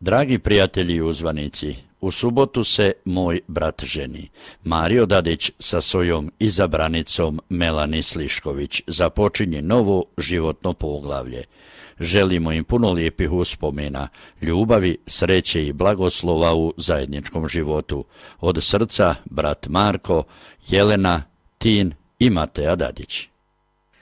Dragi prijatelji i uzvanici, u subotu se moj brat ženi. Mario Dadić sa svojom izabranicom Melani Slišković započinje novo životno poglavlje. Želimo im puno lijepih uspomena, ljubavi, sreće i blagoslova u zajedničkom životu. Od srca brat Marko, Jelena, Tin i Mateja Dadić.